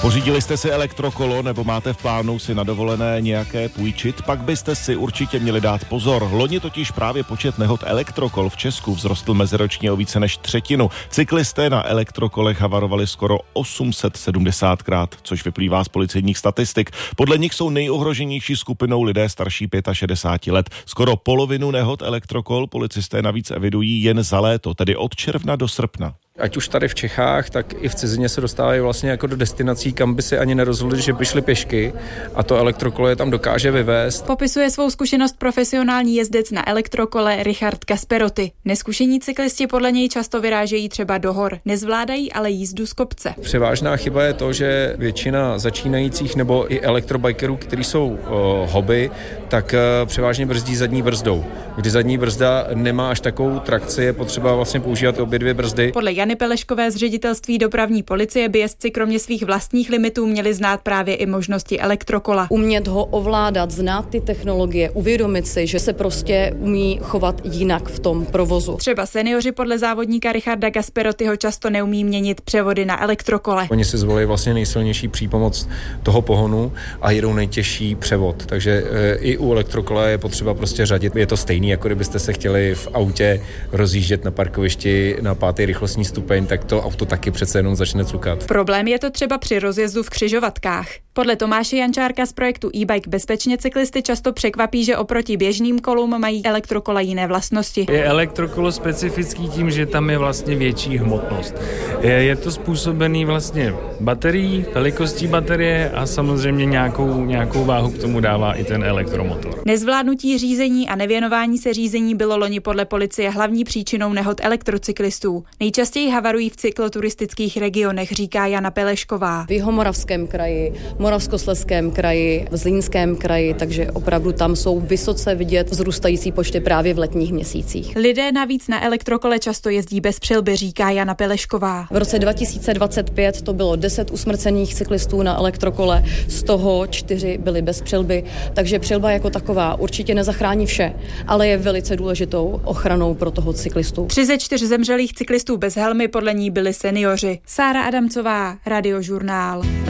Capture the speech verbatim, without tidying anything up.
Pořídili jste si elektrokolo nebo máte v plánu si na dovolené nějaké půjčit, pak byste si určitě měli dát pozor. Loni totiž právě počet nehod elektrokol v Česku vzrostl meziročně o více než třetinu. Cyklisté na elektrokolech havarovali skoro osm set sedmdesátkrát, což vyplývá z policejních statistik. Podle nich jsou nejohroženější skupinou lidé starší šedesáti pěti let. Skoro polovinu nehod elektrokol policisté navíc evidují jen za léto, tedy od června do srpna. Ať už tady v Čechách, tak i v cizině se dostávají vlastně jako do destinací, kam by si ani nerozhodli, že by šli pěšky, a to elektrokolo je tam dokáže vyvést. Popisuje svou zkušenost profesionální jezdec na elektrokole Richard Gasperotti. Neskušení cyklisti podle něj často vyrážejí třeba do hor, nezvládají ale jízdu z kopce. Převážná chyba je to, že většina začínajících nebo i elektrobikerů, kteří jsou o, hobby, tak o, převážně brzdí zadní brzdou. Kdy zadní brzda nemá až takovou trakci, je potřeba vlastně používat obě dvě brzdy. Podle Jany Peleškové z ředitelství dopravní policie by jezdci kromě svých vlastních limitů měli znát právě i možnosti elektrokola. Umět ho ovládat, znát ty technologie, uvědomit si, že se prostě umí chovat jinak v tom provozu. Třeba seniori podle závodníka Richarda Gasperottiho často neumí měnit převody na elektrokole. Oni si zvolí vlastně nejsilnější přípomoc toho pohonu a jedou nejtěžší převod. Takže e, i u elektrokola je potřeba prostě řadit. Je to stejný, jako kdybyste se chtěli v autě rozjíždět na parkovišti na pátý rychlostní stupeň, tak to auto taky přece jenom začne cukat. Problém je to třeba při rozjezdu v křižovatkách. Podle Tomáše Jančárka z projektu e-bike bezpečně cyklisty často překvapí, že oproti běžným kolům mají elektrokola jiné vlastnosti. Je elektrokolo specifický tím, že tam je vlastně větší hmotnost. Je, je to způsobený vlastně baterií, velikostí baterie a samozřejmě nějakou, nějakou váhu k tomu dává i ten elektromotor. Nezvládnutí řízení a nevěnování se řízení bylo loni podle policie hlavní příčinou nehod elektrocyklistů. Nejčastěji havarují v cykloturistických regionech, říká Jana Pelešková. V Jihomoravském kraji, Moravskoslezském kraji, v Zlínském kraji, takže opravdu tam jsou vysoce vidět vzrůstající počty právě v letních měsících. Lidé navíc na elektrokole často jezdí bez přilby, říká Jana Pelešková. V roce dva tisíce dvacet pět to bylo deset usmrcených cyklistů na elektrokole, z toho čtyři byly bez přilby, takže přilba jako taková určitě nezachrání vše, ale je velice důležitou ochranou pro toho cyklistu. Tři ze čtyř zemřelých cyklistů bez helmy podle ní byli seniori. Sára Adamcová, Radiožurnál.